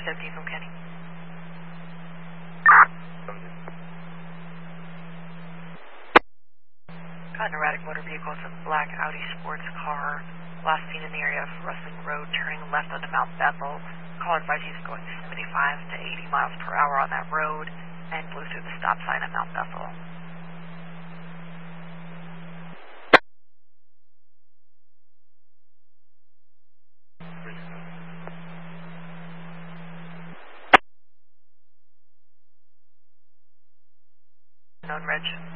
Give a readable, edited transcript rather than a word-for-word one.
517 from Kenny. Got an erratic motor vehicle. It's a black Audi sports car. Last seen in the area of Rustling Road, turning left onto Mount Bethel. Caller advised he's going 75 to 80 miles per hour on that road and blew through the stop sign at Mount Bethel. Known Reg.